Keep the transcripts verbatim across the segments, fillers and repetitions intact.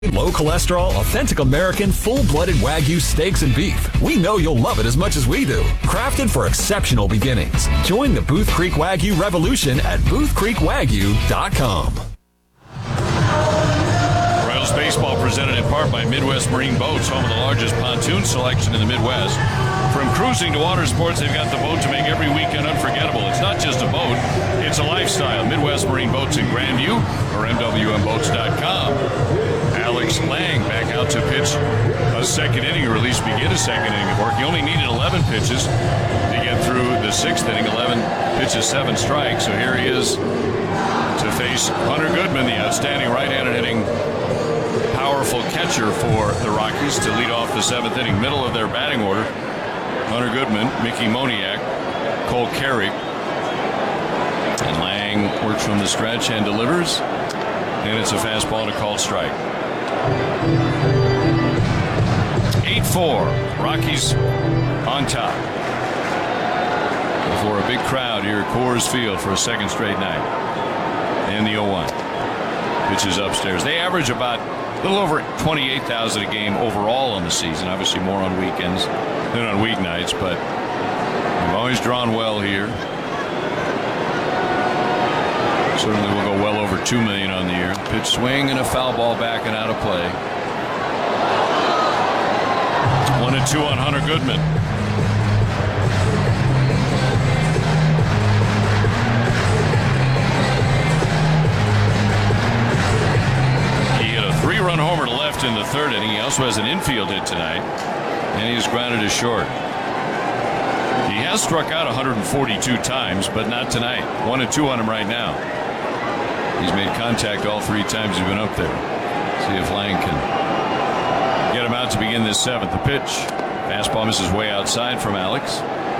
Low cholesterol, authentic American, full-blooded Wagyu steaks and beef. We know you'll love it as much as we do. Crafted for exceptional beginnings. Join the Booth Creek Wagyu revolution at booth creek wagyu dot com. Royals baseball presented in part by Midwest Marine Boats, home of the largest pontoon selection in the Midwest. From cruising to water sports, they've got the boat to make every weekend unforgettable. It's not just a boat, it's a lifestyle. Midwest Marine Boats in Grandview or m w m boats dot com. Alex Lang back out to pitch a second inning, or at least begin a second inning of work. He only needed eleven pitches to get through the sixth inning. eleven pitches, seven strikes. So here he is to face Hunter Goodman, the outstanding right-handed hitting powerful catcher for the Rockies, to lead off the seventh inning. Middle of their batting order, Hunter Goodman, Mickey Moniak, Cole Carrick. And Lang works from the stretch and delivers. And it's a fastball and a called strike. eight four. Rockies on top. Before a big crowd here at Coors Field for a second straight night. And the oh one. Pitches upstairs. They average about a little over twenty-eight thousand a game overall on the season. Obviously more on weekends than on weeknights, but they've always drawn well here. Certainly will go well over two million on the year. Pitch swing and a foul ball back and out of play. One and two on Hunter Goodman. He hit a three-run homer to left in the third inning. He also has an infield hit tonight, and he's grounded to short. He has struck out one hundred forty-two times, but not tonight. One and two on him right now. He's made contact all three times he's been up there. See if Lang can get him out to begin this seventh. The pitch. Fastball misses way outside from Alex.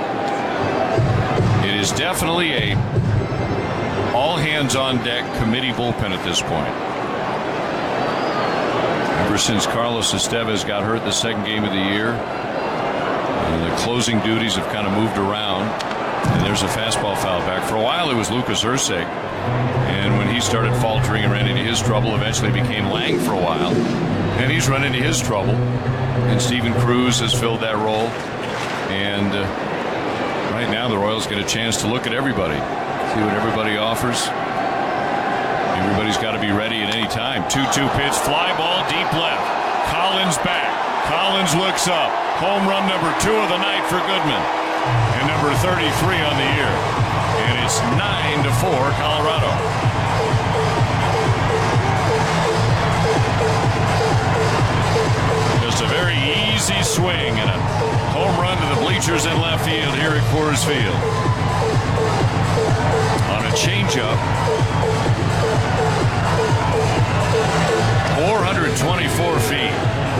It is definitely a all hands on deck committee bullpen at this point. Ever since Carlos Estevez got hurt the second game of the year, and the closing duties have kind of moved around. And there's a fastball foul back. For a while it was Lucas Erceg. And when he started faltering and ran into his trouble, eventually became Lang for a while. And he's run into his trouble. And Steven Cruz has filled that role. And uh, right now the Royals get a chance to look at everybody. See what everybody offers. Everybody's got to be ready at any time. two two pitch, fly ball deep left. Collins back. Collins looks up. Home run number two of the night for Goodman. And number thirty-three on the year. And it's nine to four Colorado. Just a very easy swing and a home run to the bleachers in left field here at Coors Field. On a changeup. four hundred twenty-four feet.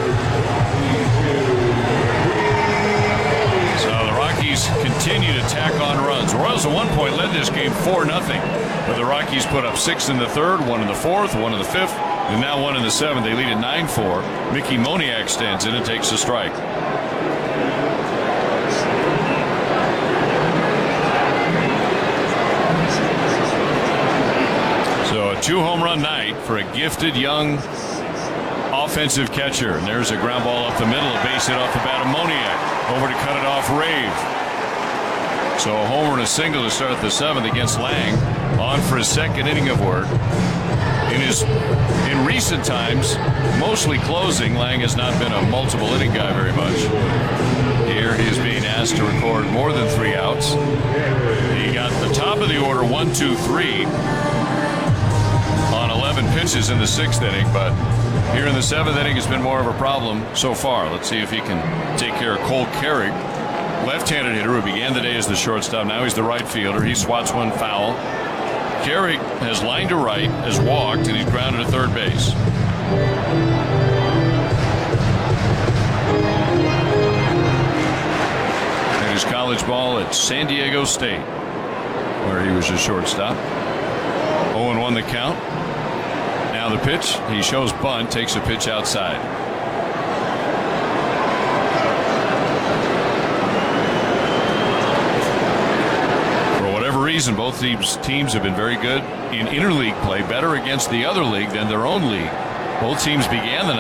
So the Rockies continue to tack on runs. The Royals at one point led this game four nothing, but the Rockies put up six in the third, one in the fourth, one in the fifth, and now one in the seventh. They lead at nine four. Mickey Moniak stands in and takes a strike. So a two home run night for a gifted young offensive catcher. And there's a ground ball up the middle, a base hit off the bat of Moniak. Over to cut it off Rave. So a homer and a single to start the seventh against Lang. On for his second inning of work. In his in recent times, mostly closing, Lang has not been a multiple inning guy very much. Here he is being asked to record more than three outs. He got the top of the order one, two, three on eleven pitches in the sixth inning, but here in the seventh inning has been more of a problem so far. Let's see if he can take care of Cole Carrick, left-handed hitter who began the day as the shortstop. Now he's the right fielder. He swats one foul. Carrick has lined to right, has walked, and he's grounded to third base. And his college ball at San Diego State, where he was a shortstop. oh and one the count. Now the pitch. He shows bunt, takes a pitch outside. For whatever reason, both teams teams have been very good in interleague play, better against the other league than their own league. Both teams began the